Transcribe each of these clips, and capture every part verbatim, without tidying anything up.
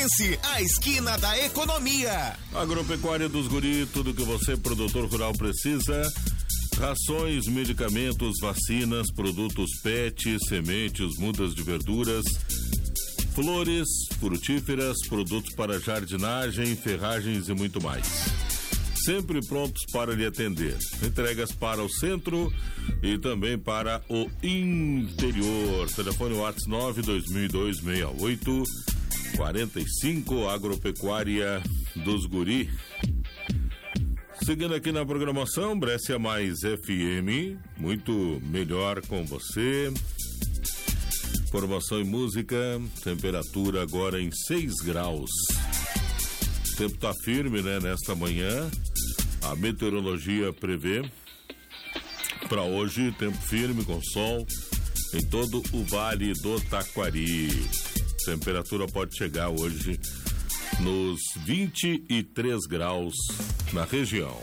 Lajadense, a esquina da economia. Agropecuária dos Guri, tudo que você, produtor rural, precisa. Rações, medicamentos, vacinas, produtos pet, sementes, mudas de verduras, flores, frutíferas, produtos para jardinagem, ferragens e muito mais. Sempre prontos para lhe atender. Entregas para o centro e também para o interior. Telefone WhatsApp nove dois mil e dois, seis oito quatro cinco, Agropecuária dos Guri. Seguindo aqui na programação, Brescia Mais F M, muito melhor com você. Informação e música, temperatura agora em seis graus. O tempo tá firme, né, nesta manhã. A meteorologia prevê para hoje tempo firme com sol em todo o Vale do Taquari. Temperatura pode chegar hoje nos vinte e três graus na região.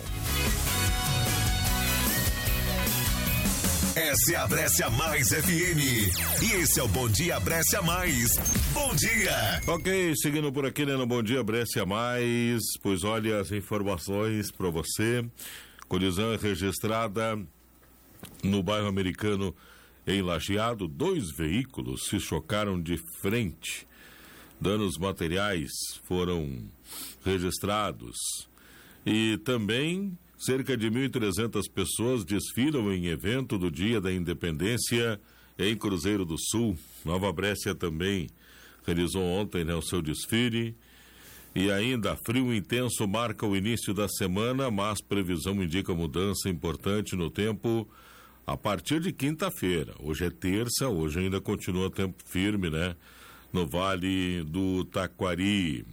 Essa é a Brescia Mais F M. E esse é o Bom Dia Brescia Mais. Bom dia! Ok, seguindo por aqui, né, no Bom Dia Brescia Mais. Pois olha as informações para você. Colisão é registrada no bairro Americano em Lajeado. Dois veículos se chocaram de frente. Danos materiais foram registrados. E também cerca de mil e trezentas pessoas desfilam em evento do Dia da Independência em Cruzeiro do Sul. Nova Brescia também realizou ontem, né, o seu desfile. E ainda frio intenso marca o início da semana, mas previsão indica mudança importante no tempo a partir de quinta-feira. Hoje é terça, hoje ainda continua tempo firme, né, no Vale do Taquari.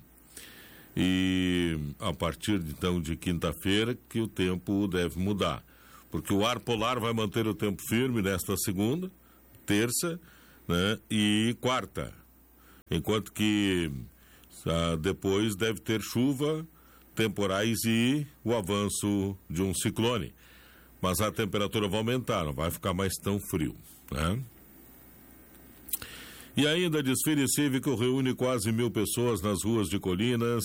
E a partir então de quinta-feira que o tempo deve mudar, porque o ar polar vai manter o tempo firme nesta segunda, terça, né, e quarta, enquanto que ah, depois deve ter chuva, temporais e o avanço de um ciclone, mas a temperatura vai aumentar, não vai ficar mais tão frio, né? E ainda, desfile cívico reúne quase mil pessoas nas ruas de Colinas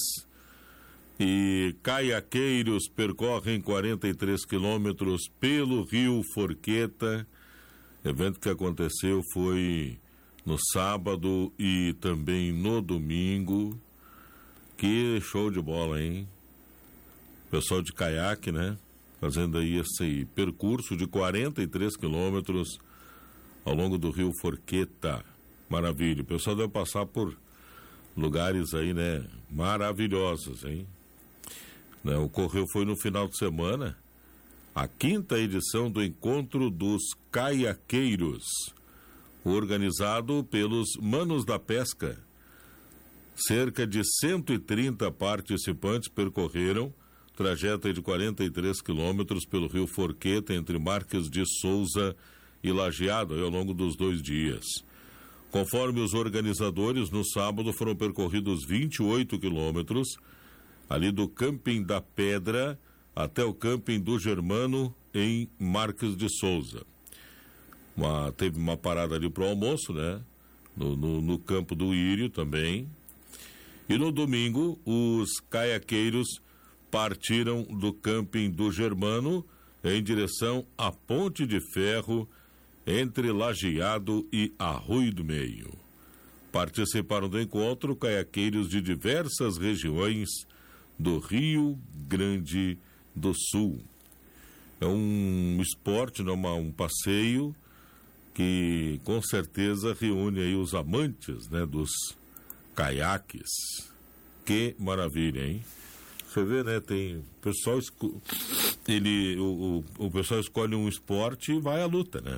e caiaqueiros percorrem quarenta e três quilômetros pelo Rio Forqueta. Evento que aconteceu foi no sábado e também no domingo. Que show de bola, hein? Pessoal de caiaque, né? Fazendo aí esse percurso de quarenta e três quilômetros ao longo do Rio Forqueta. Maravilha, o pessoal deve passar por lugares aí, né, maravilhosos, hein? Né, ocorreu, foi no final de semana, a quinta edição do Encontro dos Caiaqueiros, organizado pelos Manos da Pesca. Cerca de cento e trinta participantes percorreram trajeto de quarenta e três quilômetros pelo Rio Forqueta, entre Marques de Souza e Lajeado, ao longo dos dois dias. Conforme os organizadores, no sábado foram percorridos vinte e oito quilômetros, ali do Camping da Pedra até o Camping do Germano, em Marques de Souza. Uma, teve uma parada ali para o almoço, né? No, no, no Campo do Írio também. E no domingo, os caiaqueiros partiram do Camping do Germano em direção à Ponte de Ferro, entre Lajeado e Arroio do Meio. Participaram do encontro caiaqueiros de diversas regiões do Rio Grande do Sul. É um esporte, né, uma, um passeio que com certeza reúne aí os amantes, né, dos caiaques. Que maravilha, hein? Você vê, né, tem pessoal, ele, o, o, o pessoal escolhe um esporte e vai à luta, né?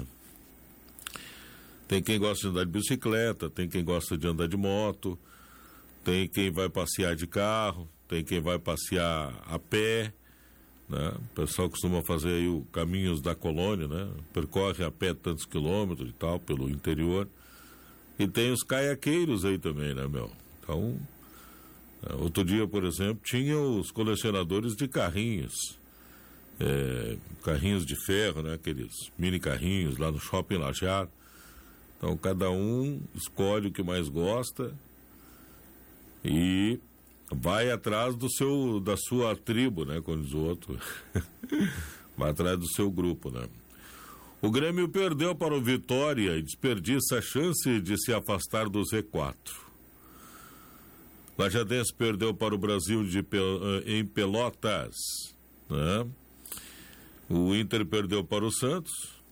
Tem quem gosta de andar de bicicleta, tem quem gosta de andar de moto, tem quem vai passear de carro, tem quem vai passear a pé, né? O pessoal costuma fazer aí o Caminhos da Colônia, né? Percorre a pé tantos quilômetros e tal, pelo interior. E tem os caiaqueiros aí também, né, meu? Então, outro dia, por exemplo, tinha os colecionadores de carrinhos, é, carrinhos de ferro, né? Aqueles mini carrinhos lá no Shopping Lajeado. Então, cada um escolhe o que mais gosta e vai atrás do seu, da sua tribo, né? Como diz o outro. Vai atrás do seu grupo, né? O Grêmio perdeu para o Vitória e desperdiça a chance de se afastar do Z quatro. Lajadense perdeu para o Brasil de, em Pelotas, né? O Inter perdeu para o Santos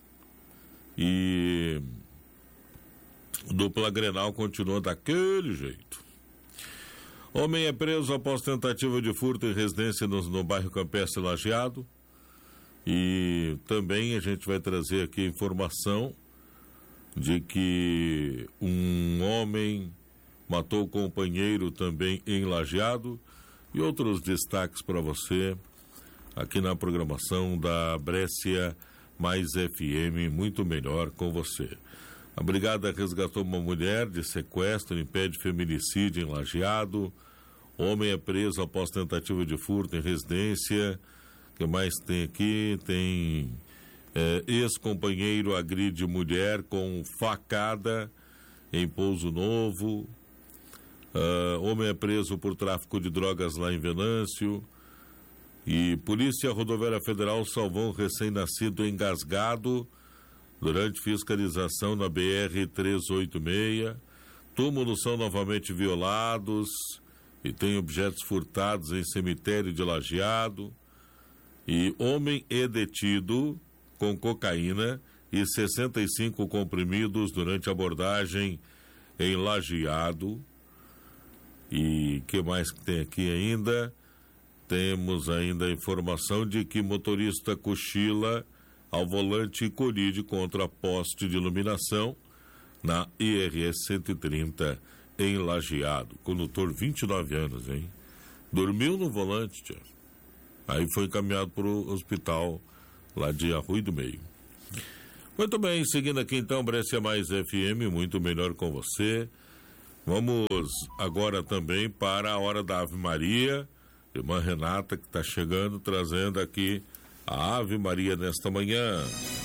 e o dupla Grenal continua daquele jeito. Homem é preso após tentativa de furto em residência no, no bairro Campestre Lajeado. E também a gente vai trazer aqui informação de que um homem matou o companheiro também em Lajeado e outros destaques para você aqui na programação da Brescia Mais F M, muito melhor com você. A brigada resgatou uma mulher de sequestro em pé de feminicídio em Lajeado. Homem é preso após tentativa de furto em residência. O que mais tem aqui? Tem é, ex-companheiro agride mulher com facada em Pouso Novo. Uh, homem é preso por tráfico de drogas lá em Venâncio. E Polícia Rodoviária Federal salvou um recém-nascido engasgado durante fiscalização na B R trezentos e oitenta e seis. Túmulos são novamente violados e tem objetos furtados em cemitério de Lajeado. E homem é detido com cocaína e sessenta e cinco comprimidos durante abordagem em Lajeado. E que mais que tem aqui ainda? Temos ainda a informação de que motorista cochila ao volante e colide contra poste de iluminação na I R S cento e trinta em Lajeado. Condutor, vinte e nove anos, hein? Dormiu no volante, tia. Aí foi encaminhado para o hospital lá de Arroio do Meio. Muito bem, seguindo aqui então, Brescia Mais F M, muito melhor com você. Vamos agora também para a hora da Ave Maria. Irmã Renata que está chegando, trazendo aqui a Ave Maria nesta manhã.